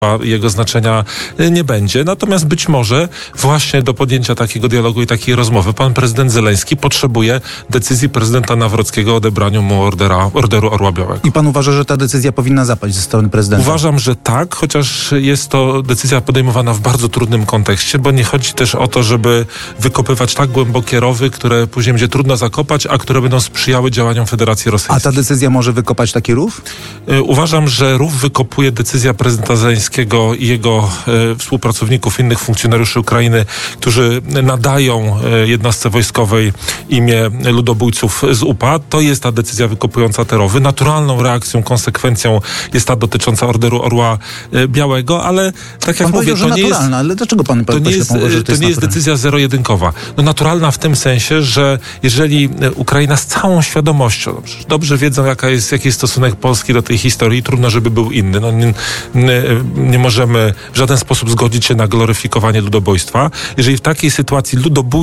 jego znaczenia nie będzie. Natomiast być może właśnie do podjęcia takiego dialogu i takiej rozmowy pan prezydent Zełenski potrzebuje decyzji prezydenta Nawrockiego o odebraniu mu Orderu Orła Białego. I pan uważa, że ta decyzja powinna zapaść ze strony prezydenta? Uważam, że tak, chociaż jest to decyzja podejmowana w bardzo trudnym kontekście, bo nie chodzi też o to, żeby wykopywać tak głębokie rowy, które później będzie trudno zakopać, a które będą sprzyjały działaniom Federacji Rosyjskiej. A ta decyzja może wykopać taki rów? Uważam, że rów wykopuje decyzja prezydenta Zełenskiego i jego współpracowników, innych funkcjonariuszy Ukrainy, którzy nadają jednostce wojskowej imię ludobójców z UPA. To jest ta decyzja wykopująca te rowy. Naturalną reakcją, konsekwencją jest ta dotycząca Orderu Orła Białego, ale tak jak mówię, to nie jest... ale dlaczego pan to nie jest decyzja zero-jedynkowa. No, naturalna w tym sensie, że jeżeli Ukraina z całą świadomością, dobrze wiedzą, jaki jest stosunek Polski do tej historii, trudno, żeby był inny. No, nie możemy w żaden sposób zgodzić się na gloryfikowanie ludobójstwa. Jeżeli w takiej sytuacji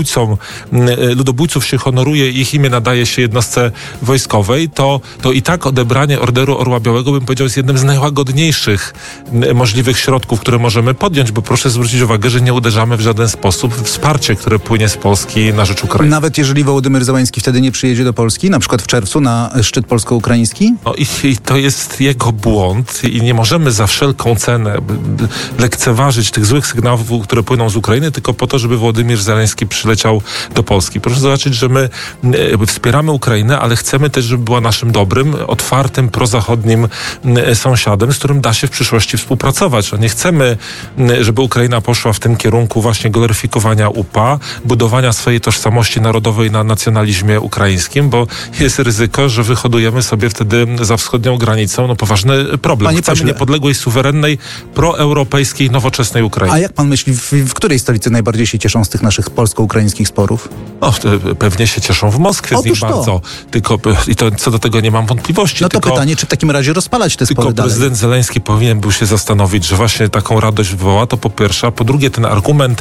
ludobójców się honoruje i ich imię nadaje się jednostce wojskowej, to i tak odebranie Orderu Orła Białego, bym powiedział, jest jednym z najłagodniejszych możliwych środków, które możemy podjąć, bo proszę zwrócić uwagę, że nie uderzamy w żaden sposób w wsparcie, które płynie z Polski na rzecz Ukrainy. Nawet jeżeli Wołodymyr Zełenski wtedy nie przyjedzie do Polski, na przykład w czerwcu na szczyt polsko-ukraiński? No i to jest jego błąd i nie możemy za wszelką cenę lekceważyć tych złych sygnałów, które płyną z Ukrainy, tylko po to, żeby Wołodymyr Zełenski przyleciał do Polski. Proszę zobaczyć, że my wspieramy Ukrainę, ale chcemy też, żeby była naszym dobrym, otwartym, prozachodnim sąsiadem, z którym da się w przyszłości współpracować. Nie chcemy, żeby Ukraina poszła w tym kierunku właśnie gloryfikowania UPA, budowania swojej tożsamości narodowej na nacjonalizmie ukraińskim, bo jest ryzyko, że wyhodujemy sobie wtedy za wschodnią granicą poważny problem. Chcemy niepodległej, suwerennej, proeuropejskiej, nowoczesnej Ukrainy. A jak pan myśli, w której stolicy najbardziej się cieszą z tych naszych polsko-ukraińskich sporów? Pewnie się cieszą w Moskwie z nich bardzo. I to co do tego nie mam wątpliwości. No to pytanie, czy w takim razie rozpalać te spory dalej? Prezydent Zełenski powinien był się zastanowić, że właśnie taką radość wywoła, to po pierwsze, a po drugie ten argument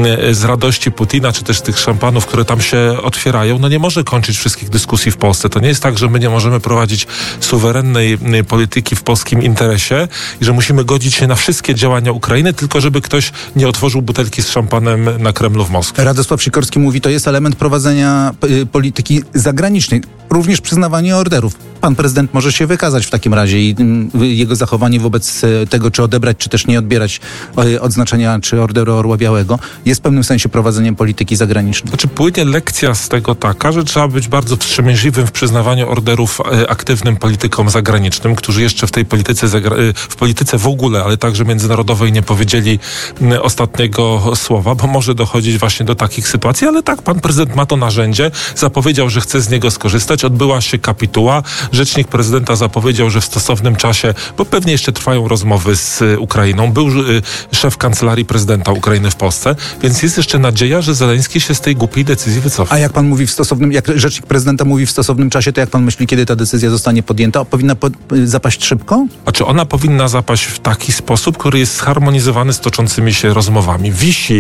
z radości Putina, czy też tych szampanów, które tam się otwierają, nie może kończyć wszystkich dyskusji w Polsce. To nie jest tak, że my nie możemy prowadzić suwerennej polityki w polskim interesie i że musimy godzić się na wszystkie działania Ukrainy, tylko żeby ktoś nie otworzył butelki z szampanem na Kremlu w Moskwie. Radosław Sikorski mówi, to jest element prowadzenia polityki zagranicznej, również przyznawanie orderów. Pan prezydent może się wykazać w takim razie i jego zachowanie wobec tego, czy odebrać, czy też nie odbierać odznaczenia, czy Orderu Orła Białego, jest w pewnym sensie prowadzeniem polityki zagranicznej. Znaczy płynie lekcja z tego taka, że trzeba być bardzo wstrzemięźliwym w przyznawaniu orderów aktywnym politykom zagranicznym, którzy jeszcze w tej polityce w ogóle, ale także międzynarodowej nie powiedzieli ostatniego słowa, bo może dochodzić właśnie do takich sytuacji, ale tak, pan prezydent ma to narzędzie, zapowiedział, że chce z niego skorzystać, odbyła się kapituła, rzecznik prezydenta zapowiedział, że w stosownym czasie, bo pewnie jeszcze trwają rozmowy z Ukrainą, był szef kancelarii prezydenta Ukrainy w Polsce, więc jest jeszcze nadzieja, że Zełenski się z tej głupiej decyzji wycofa. A jak pan mówi jak rzecznik prezydenta mówi w stosownym czasie, to jak pan myśli, kiedy ta decyzja zostanie podjęta? Powinna zapaść szybko? Znaczy ona powinna zapaść w taki sposób, który jest zharmonizowany z toczącymi się rozmowami.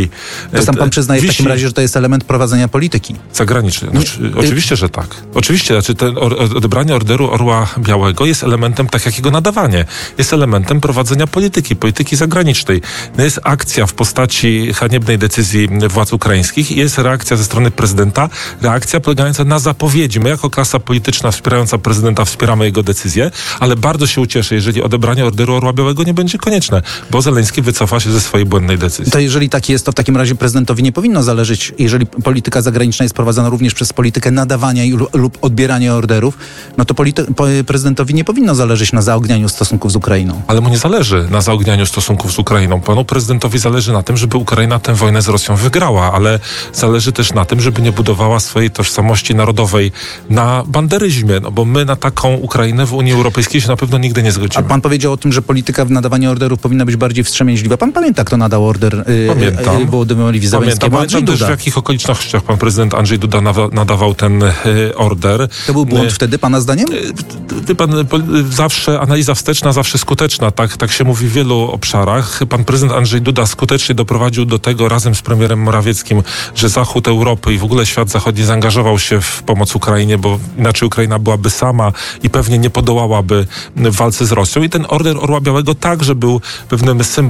To sam pan przyznaje w takim razie, że to jest element prowadzenia polityki zagranicznej. Oczywiście, że tak. Oczywiście, odebranie Orderu Orła Białego jest elementem, tak jak jego nadawanie, jest elementem prowadzenia polityki zagranicznej. Jest akcja w postaci haniebnej decyzji władz ukraińskich i jest reakcja ze strony prezydenta, reakcja polegająca na zapowiedzi. My jako klasa polityczna wspierająca prezydenta wspieramy jego decyzję, ale bardzo się ucieszę, jeżeli odebranie Orderu Orła Białego nie będzie konieczne, bo Zełenski wycofa się ze swojej błędnej decyzji. To jeżeli tak jest, to w takim razie prezydentowi nie powinno zależeć, jeżeli polityka zagraniczna jest prowadzona również przez politykę nadawania lub odbierania orderów, no to prezydentowi nie powinno zależeć na zaognianiu stosunków z Ukrainą. Ale mu nie zależy na zaognianiu stosunków z Ukrainą. Panu prezydentowi zależy na tym, żeby Ukraina tę wojnę z Rosją wygrała, ale zależy też na tym, żeby nie budowała swojej tożsamości narodowej na banderyzmie, bo my na taką Ukrainę w Unii Europejskiej się na pewno nigdy nie zgodzimy. A pan powiedział o tym, że polityka w nadawaniu orderów powinna być bardziej wstrzemięźliwa. Pan pamięta, kto nadał order Wołodymyrowi Zełenskiemu? Pamiętam też, w jakich okolicznościach pan prezydent Andrzej Duda nadawał ten order. To był błąd wtedy, pana zdaniem? Wie pan, zawsze analiza wsteczna, zawsze skuteczna. Tak się mówi w wielu obszarach. Pan prezydent Andrzej Duda skutecznie doprowadził do tego razem z premierem Morawieckim, że Zachód Europy i w ogóle świat zachodni zaangażował się w pomoc Ukrainie, bo inaczej Ukraina byłaby sama i pewnie nie podołałaby w walce z Rosją. I ten Order Orła Białego także był pewnym symbolem